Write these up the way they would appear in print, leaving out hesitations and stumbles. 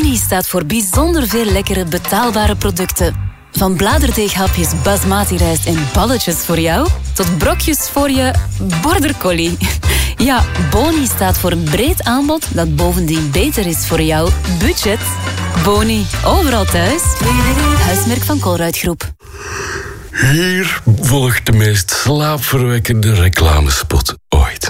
Boni staat voor bijzonder veel lekkere betaalbare producten. Van bladerdeeghapjes basmati rijst en balletjes voor jou, tot brokjes voor je border collie. Ja, Boni staat voor een breed aanbod dat bovendien beter is voor jouw budget. Boni, overal thuis. Huismerk van Colruyt Groep. Hier volgt de meest slaapverwekkende reclamespot ooit.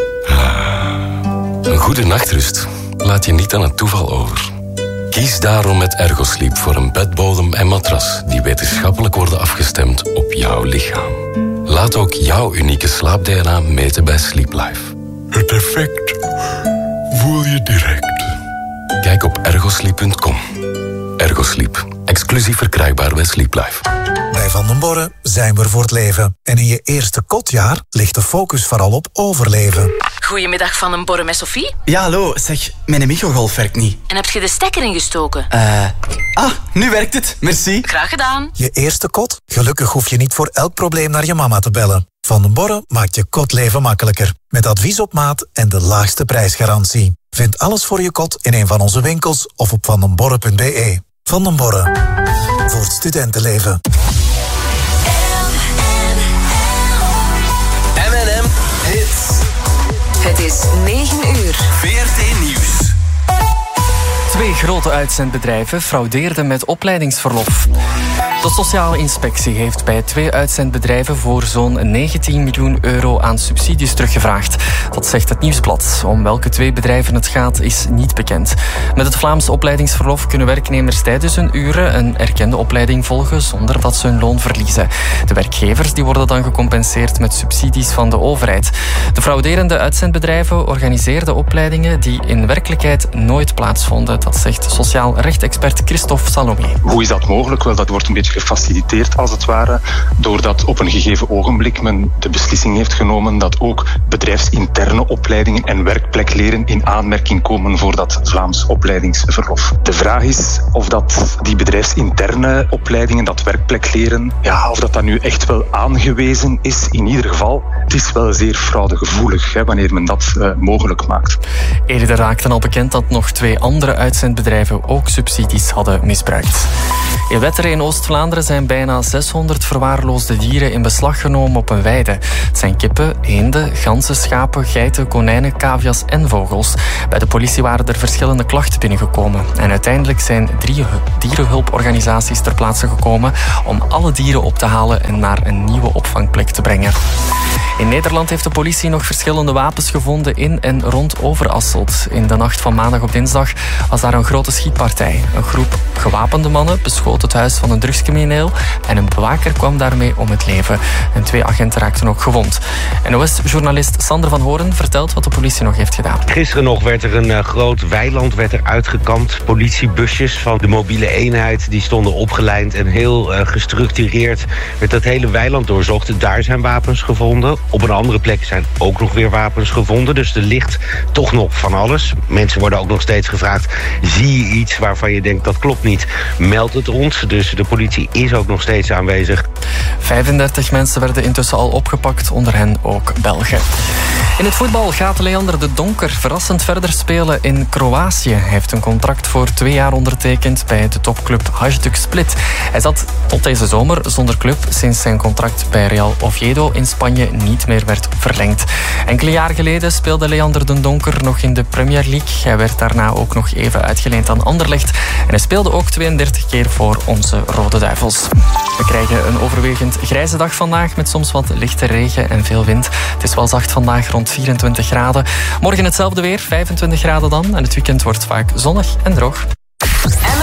Een goede nachtrust laat je niet aan het toeval over. Kies daarom met Ergosleep voor een bedbodem en matras die wetenschappelijk worden afgestemd op jouw lichaam. Laat ook jouw unieke slaap-DNA meten bij Sleep Life. Het effect voel je direct. Kijk op ergosleep.com. Ergosleep, exclusief verkrijgbaar bij Sleep Life. Bij Van den Borre zijn we er voor het leven. En in je eerste kotjaar ligt de focus vooral op overleven. Goedemiddag, Van den Borre met Sophie. Ja, hallo. Zeg, mijn microgolf werkt niet. En heb je de stekker ingestoken? Nu werkt het. Merci. Graag gedaan. Je eerste kot? Gelukkig hoef je niet voor elk probleem naar je mama te bellen. Van den Borre maakt je kotleven makkelijker. Met advies op maat en de laagste prijsgarantie. Vind alles voor je kot in een van onze winkels of op vandenborre.be. Van den Borre. Voor het studentenleven. M&M Hits. Het is 9 uur. VRT Nieuws. 2 grote uitzendbedrijven fraudeerden met opleidingsverlof. De Sociale Inspectie heeft bij 2 uitzendbedrijven voor zo'n 19 miljoen euro aan subsidies teruggevraagd. Dat zegt het Nieuwsblad. Om welke 2 bedrijven het gaat, is niet bekend. Met het Vlaams opleidingsverlof kunnen werknemers tijdens hun uren een erkende opleiding volgen zonder dat ze hun loon verliezen. De werkgevers die worden dan gecompenseerd met subsidies van de overheid. De frauderende uitzendbedrijven organiseerden opleidingen die in werkelijkheid nooit plaatsvonden. Dat zegt sociaal rechtexpert Christophe Salomé. Hoe is dat mogelijk? Wel, dat wordt een beetje gefaciliteerd als het ware, doordat op een gegeven ogenblik men de beslissing heeft genomen dat ook bedrijfsinterne opleidingen en werkplekleren in aanmerking komen voor dat Vlaams opleidingsverlof. De vraag is of dat die bedrijfsinterne opleidingen, dat werkplekleren, of dat nu echt wel aangewezen is. In ieder geval, het is wel zeer fraudegevoelig wanneer men dat mogelijk maakt. Eerder raakte al bekend dat nog 2 andere uitzendbedrijven ook subsidies hadden misbruikt. In Wetteren in Oost-Vlaanderen zijn bijna 600 verwaarloosde dieren in beslag genomen op een weide. Het zijn kippen, eenden, ganzen, schapen, geiten, konijnen, cavia's en vogels. Bij de politie waren er verschillende klachten binnengekomen. En uiteindelijk zijn 3 dierenhulporganisaties ter plaatse gekomen om alle dieren op te halen en naar een nieuwe opvangplek te brengen. In Nederland heeft de politie nog verschillende wapens gevonden in en rond Overasselt. In de nacht van maandag op dinsdag was daar een grote schietpartij. Een groep gewapende mannen beschoot het huis van een drugscrimineel en een bewaker kwam daarmee om het leven. En 2 agenten raakten ook gewond. NOS-journalist Sander van Horen vertelt wat de politie nog heeft gedaan. Gisteren nog werd er een groot weiland uitgekampt. Politiebusjes van de mobiele eenheid die stonden opgelijnd en heel gestructureerd werd dat hele weiland doorzocht. Daar zijn wapens gevonden. Op een andere plek zijn ook nog weer wapens gevonden. Dus er ligt toch nog van alles. Mensen worden ook nog steeds gevraagd: zie je iets waarvan je denkt dat klopt niet? Meld het ons. Dus de politie is ook nog steeds aanwezig. 35 mensen werden intussen al opgepakt, onder hen ook Belgen. In het voetbal gaat Leander de Donker verrassend verder spelen in Kroatië. Hij heeft een contract voor 2 jaar ondertekend bij de topclub Hajduk Split. Hij zat tot deze zomer zonder club sinds zijn contract bij Real Oviedo in Spanje niet meer werd verlengd. Enkele jaren geleden speelde Leander de Donker nog in de Premier League. Hij werd daarna ook nog even uitgeleend aan Anderlecht. En hij speelde ook 32 keer voor onze Rode Duivels. We krijgen een overwegend grijze dag vandaag met soms wat lichte regen en veel wind. Het is wel zacht vandaag, rond 24 graden. Morgen hetzelfde weer, 25 graden dan. En het weekend wordt vaak zonnig en droog.